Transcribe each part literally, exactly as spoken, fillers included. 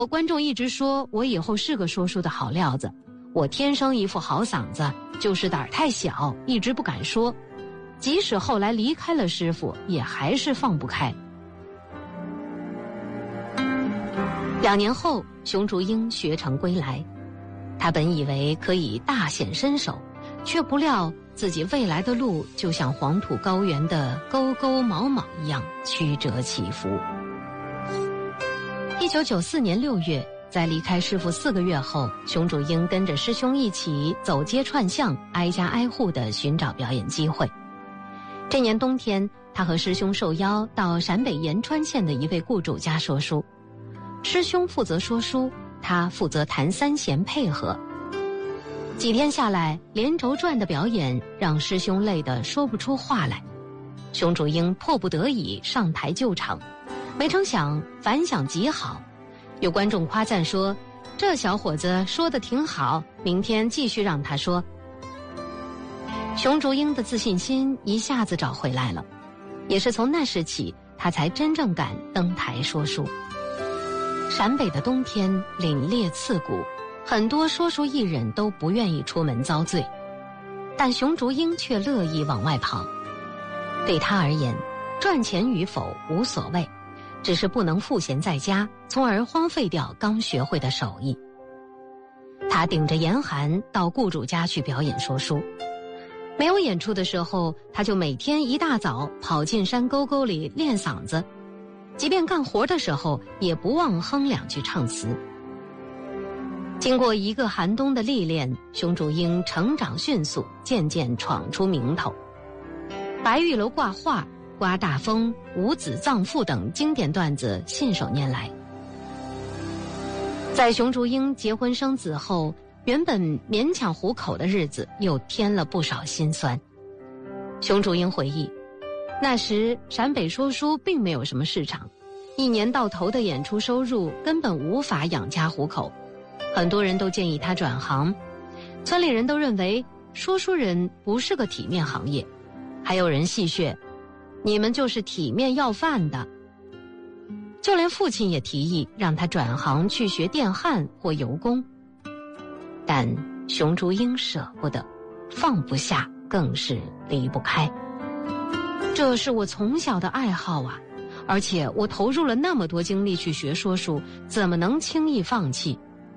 我观众一直说我以后是个说书的好料子，我天生一副好嗓子，就是胆儿太小，一直不敢说。即使后来离开了师傅，也还是放不开。两年后，熊竹英学成归来，他本以为可以大显身手，却不料自己未来的路就像黄土高原的沟沟毛毛一样曲折起伏。一九九四年六月，在离开师傅四个月后，熊竹英跟着师兄一起走街串巷，挨家挨户地寻找表演机会。这年冬天，他和师兄受邀到陕北延川县的一位雇主家说书，师兄负责说书，他负责弹三弦配合。几天下来，连轴转的表演让师兄累得说不出话来。熊竹英迫不得已上台救场，没成想反响极好，有观众夸赞说：“这小伙子说得挺好，明天继续让他说。”熊竹英的自信心一下子找回来了，也是从那时起，他才真正敢登台说书。陕北的冬天凛冽刺骨，很多说书艺人都不愿意出门遭罪，但熊竹英却乐意往外跑。对他而言，赚钱与否无所谓，只是不能赋闲在家，从而荒废掉刚学会的手艺。他顶着严寒到雇主家去表演说书，没有演出的时候，他就每天一大早跑进山沟沟里练嗓子，即便干活的时候也不忘哼两句唱词。经过一个寒冬的历练，熊竹英成长迅速，渐渐闯出名头。白玉楼挂画、刮大风、五子葬父等经典段子信手拈来。在熊竹英结婚生子后，原本勉强糊口的日子又添了不少辛酸。熊竹英回忆，那时陕北说书并没有什么市场，一年到头的演出收入根本无法养家糊口，很多人都建议他转行。村里人都认为说书人不是个体面行业，还有人戏谑，你们就是体面要饭的。就连父亲也提议让他转行去学电焊或油工，但熊竹英舍不得，放不下，更是离不开。这是我从小的爱好啊，而且我投入了那么多精力去学说书，怎么能轻易放弃？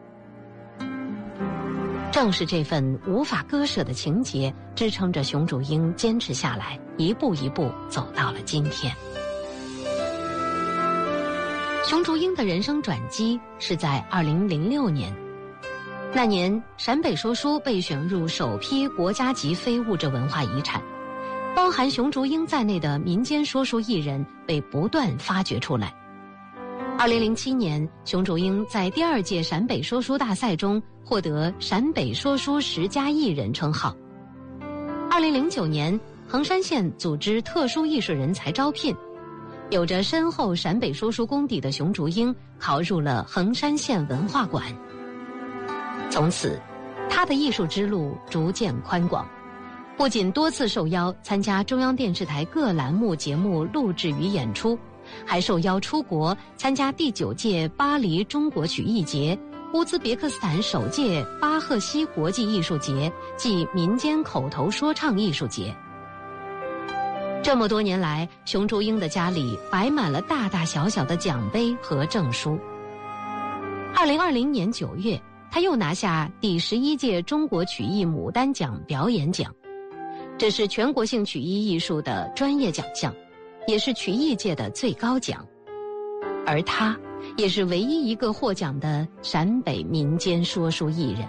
正是这份无法割舍的情结，支撑着熊竹英坚持下来，一步一步走到了今天。熊竹英的人生转机是在二零零六年，那年陕北说书被选入首批国家级非物质文化遗产，包含熊竹英在内的民间说书艺人被不断发掘出来。二零零七年，熊竹英在第二届陕北说书大赛中获得陕北说书十佳艺人称号。二零零九年，衡山县组织特殊艺术人才招聘，有着深厚陕北说书功底的熊竹英考入了衡山县文化馆。从此，他的艺术之路逐渐宽广，不仅多次受邀参加中央电视台各栏目节目录制与演出，还受邀出国参加第九届巴黎中国曲艺节、乌兹别克斯坦首届巴赫西国际艺术节暨民间口头说唱艺术节。这么多年来，熊竹英的家里摆满了大大小小的奖杯和证书。二零二零年九月，他又拿下第十一届中国曲艺牡丹奖表演奖，这是全国性曲艺艺术的专业奖项，也是曲艺界的最高奖。而他也是唯一一个获奖的陕北民间说书艺人。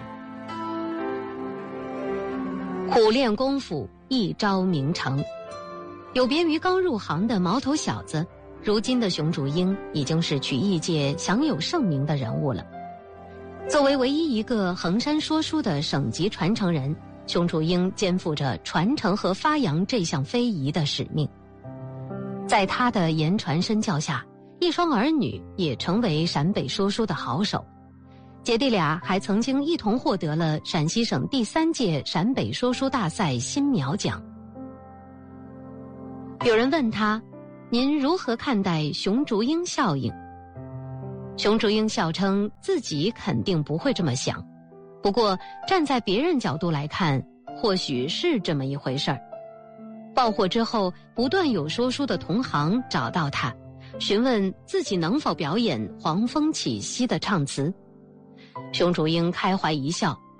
苦练功夫，一朝名成。有别于刚入行的毛头小子，如今的熊竹英已经是曲艺界享有盛名的人物了。作为唯一一个衡山说书的省级传承人，熊竹英肩负着传承和发扬这项非遗的使命。在他的言传身教下，一双儿女也成为陕北说书的好手。姐弟俩还曾经一同获得了陕西省第三届陕北说书大赛新苗奖。有人问他，您如何看待熊竹英效应？ 熊竹英笑称自己肯定不会这么想，不过站在别人角度来看，或许是这么一回事儿。爆火之后，不断有说书的同行找到他，询问自己能否表演《黄风起兮》的唱词。熊竹英开怀一笑，